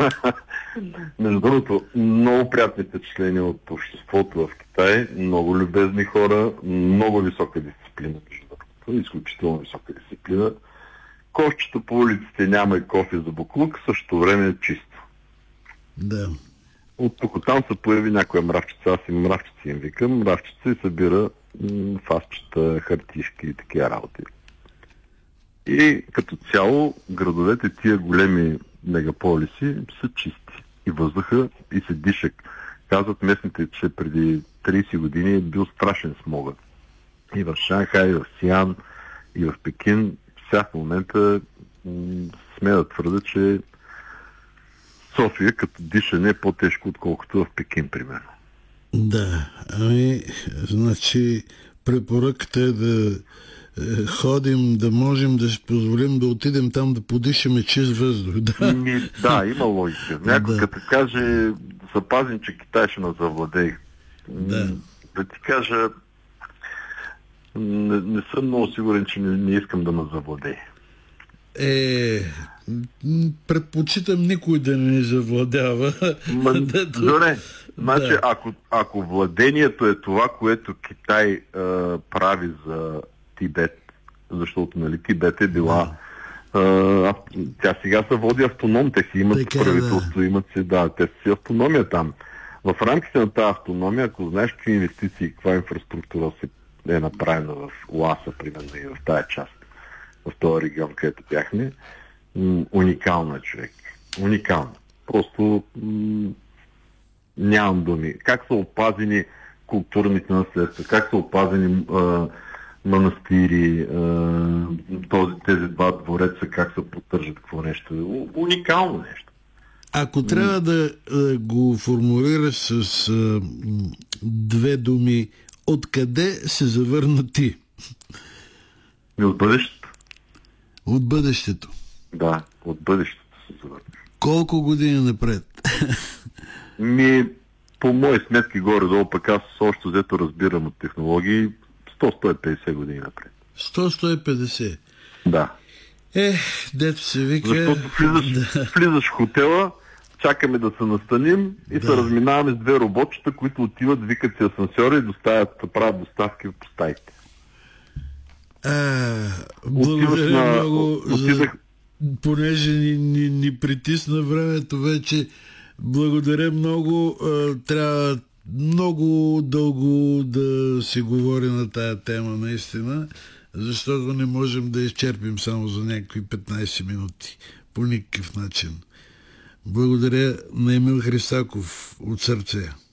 Между другото, много приятни впечатления от обществото в Китай, много любезни хора, много висока дисциплина, между другото, изключително висока дисциплина. Кофчето по улиците няма и кофе за буклук, в същото време е чисто. Да. От тук там се появи някоя мравчица, аз им мравчици им викам, мравчица и събира фасчета, хартишки и такива работи. И като цяло градовете, тия големи мегаполиси са чисти. И въздуха, и се диша. Казват местните, че преди 30 години е бил страшен смогът. И в Шанхай, и в Сиан, и в Пекин, сега в момента смея да твърда, че София като дишане е по-тежко, отколкото в Пекин, примерно. Да, значи препоръката е да ходим, да можем да си позволим да отидем там да подишаме чист въздух. Да, има логика. Някой като каже, запазим, че Китай ще нас завладее. Да ти кажа, не съм много сигурен, че не искам да ме завладее. Предпочитам никой да не завладява. Добре, значи ако владението е това, което Китай прави за Тибет, защото нали, Тибет е била тя сега се води автоном, те си имат правителство, имат си, те си автономия там. В рамките на тази автономия, ако знаеш какви инвестиции, каква инфраструктура се е направена в Ласа, примерно и в тая част, в този регион, където бяхме, уникална човек. Уникална. Просто нямам думи. Как са опазени културните наследства, как са опазени манастири, тези два двореца, как се поддържат, какво нещо. Уникално нещо. Ако трябва да го формулираш с две думи, откъде се завърна ти? От бъдещето. От бъдещето? Да, от бъдещето се завърна. Колко години напред? По мои сметки горе-долу, пък аз още взето разбирам от технологии, 100-150 години напред. 100-150? Да. Дето се вика... Защото влизаш в хотела, чакаме да се настаним и се разминаваме с две роботчета, които отиват, викат си асансьора и правят доставки по стаите. Благодаря много, понеже ни притисна времето вече. Благодаря много. Трябва много дълго да се говори на тая тема, наистина, защото не можем да изчерпим само за някакви 15 минути. По никакъв начин. Благодаря на Емил Христаков от сърце.